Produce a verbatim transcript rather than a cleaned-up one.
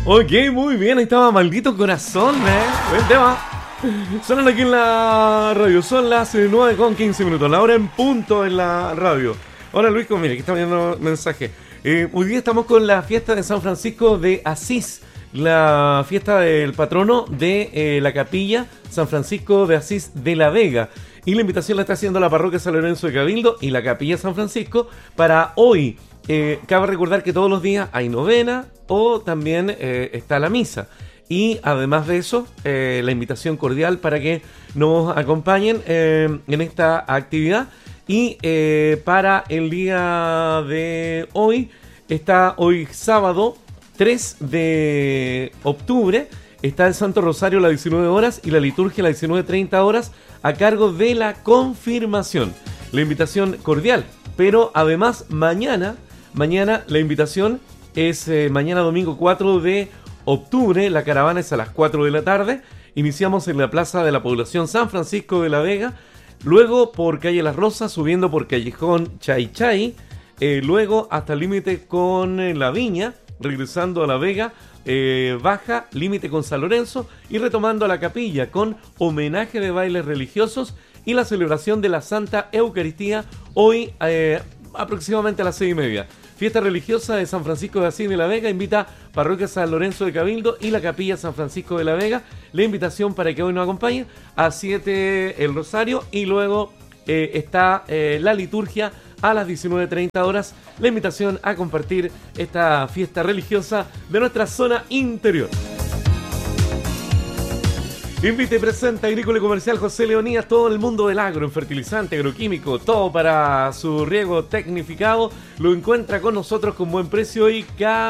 Ok, muy bien, ahí estaba Maldito Corazón, ¿eh? Buen tema. Sonan aquí en la radio, son las nueve con quince minutos, la hora en punto en la radio. Hola Luis, mire, aquí está viendo mensaje. Eh, hoy día estamos con la fiesta de San Francisco de Asís, la fiesta del patrono de eh, la capilla San Francisco de Asís de La Vega. Y la invitación la está haciendo la parroquia San Lorenzo de Cabildo y la capilla San Francisco para hoy. Eh, cabe recordar que todos los días hay novena o también eh, está la misa. Y además de eso, eh, la invitación cordial para que nos acompañen eh, en esta actividad. Y eh, para el día de hoy, está hoy sábado tres de octubre, está el Santo Rosario a las diecinueve horas y la liturgia a las diecinueve treinta horas a cargo de la confirmación. La invitación cordial, pero además mañana, mañana la invitación es eh, mañana domingo cuatro de octubre, la caravana es a las cuatro de la tarde, iniciamos en la plaza de la población San Francisco de La Vega, luego por calle Las Rosas, subiendo por callejón Chay Chay, eh, luego hasta el límite con eh, La Viña, regresando a La Vega, eh, baja, límite con San Lorenzo y retomando a la capilla con homenaje de bailes religiosos y la celebración de la Santa Eucaristía hoy eh, aproximadamente a las seis y media. Fiesta religiosa de San Francisco de Asís de La Vega invita Parroquia San Lorenzo de Cabildo y la Capilla San Francisco de La Vega. La invitación para que hoy nos acompañen a siete el Rosario y luego eh, está eh, la liturgia a las diecinueve treinta horas. La invitación a compartir esta fiesta religiosa de nuestra zona interior. Invite y presenta Agrícola y Comercial José Leonías, todo el mundo del agro, en fertilizante, agroquímico, todo para su riego tecnificado. Lo encuentra con nosotros con buen precio y cada